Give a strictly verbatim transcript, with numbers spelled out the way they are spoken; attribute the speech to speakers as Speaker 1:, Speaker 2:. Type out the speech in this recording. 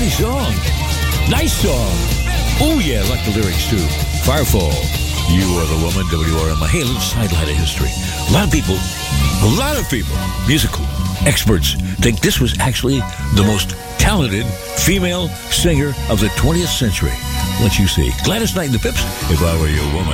Speaker 1: Nice song. Nice song. Oh, yeah, I like the lyrics, too. Firefall. You Are the Woman, W R M. Hey, a little sidelight of history. A lot of people, a lot of people, musical experts, think this was actually the most talented female singer of the twentieth century. Let you see. Gladys Knight and the Pips, If I Were Your Woman.